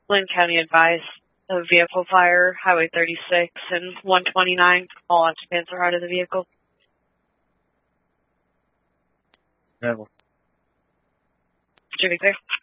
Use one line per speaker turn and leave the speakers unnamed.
Lynn County advised a vehicle fire, Highway 36 and 129. All occupants are out of the vehicle.
Travel.
Should be clear.